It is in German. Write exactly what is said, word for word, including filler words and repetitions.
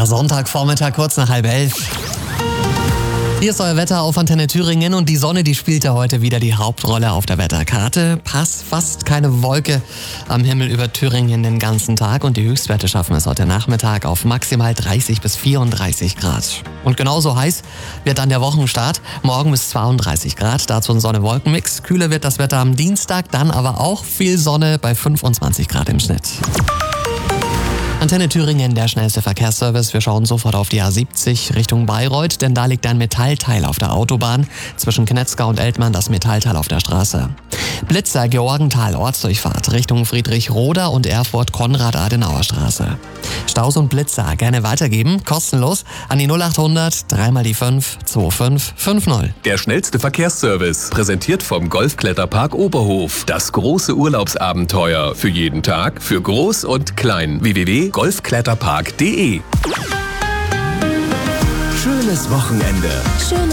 Ja, Sonntagvormittag, kurz nach halb elf. Hier ist euer Wetter auf Antenne Thüringen und die Sonne, die spielt ja heute wieder die Hauptrolle auf der Wetterkarte. Passt fast keine Wolke am Himmel über Thüringen den ganzen Tag und die Höchstwerte schaffen es heute Nachmittag auf maximal dreißig bis vierunddreißig Grad. Und genauso heiß wird dann der Wochenstart. Morgen bis zweiunddreißig Grad, dazu ein Sonne-Wolken-Mix. Kühler wird das Wetter am Dienstag, dann aber auch viel Sonne bei fünfundzwanzig Grad im Schnitt. Antenne Thüringen, der schnellste Verkehrsservice. Wir schauen sofort auf die A siebzig Richtung Bayreuth, denn da liegt ein Metallteil auf der Autobahn. Zwischen Knetzgau und Eltmann das Metallteil auf der Straße. Blitzer, Georgenthal, Ortsdurchfahrt Richtung Friedrich-Roda und Erfurt-Konrad-Adenauer-Straße. Staus und Blitzer gerne weitergeben, kostenlos an die null acht hundert, dreimal die fünf, zwei fünf fünf null. Der schnellste Verkehrsservice, präsentiert vom Golfkletterpark Oberhof. Das große Urlaubsabenteuer für jeden Tag, für Groß und Klein. w w w punkt golfkletterpark punkt de. Schönes Wochenende. Schöne